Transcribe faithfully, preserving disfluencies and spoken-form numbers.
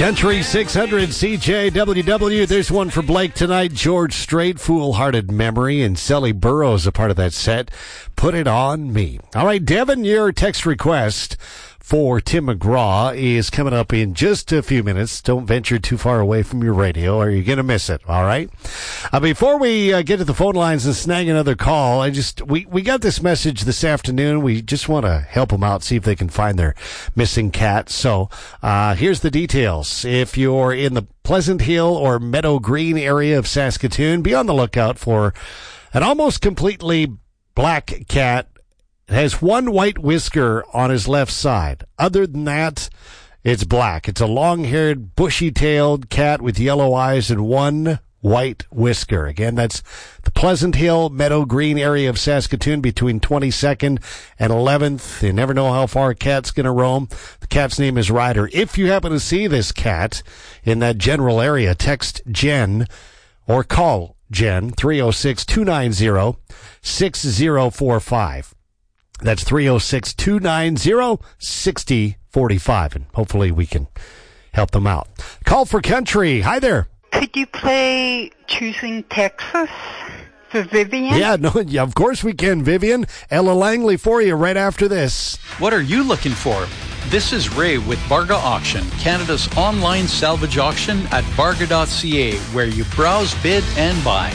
Country six hundred C J W W. There's one for Blake tonight. George Strait, Foolhardy Memory, and Sally Burrows a part of that set. Put It On Me. All right, Devin, your text request for Tim McGraw is coming up in just a few minutes. Don't venture too far away from your radio or you're going to miss it, all right? Uh, before we uh, get to the phone lines and snag another call, I just we, we got this message this afternoon. We just want to help them out, see if they can find their missing cat. So uh, here's the details. If you're in the Pleasant Hill or Meadow Green area of Saskatoon, be on the lookout for an almost completely black cat. It has one white whisker on his left side. Other than that, it's black. It's a long-haired, bushy-tailed cat with yellow eyes and one white whisker. Again, that's the Pleasant Hill, Meadow Green area of Saskatoon between twenty-second and eleventh. You never know how far a cat's going to roam. The cat's name is Ryder. If you happen to see this cat in that general area, text Jen or call Jen, three oh six, two nine zero, six oh four five. That's three oh six, two nine zero, six oh four five, and hopefully we can help them out. Call for country. Hi there. Could you play Choosing Texas for Vivian? Yeah, no, yeah, of course we can, Vivian. Ella Langley for you right after this. What are you looking for? This is Ray with Barga Auction, Canada's online salvage auction at barga dot c a, where you browse, bid, and buy.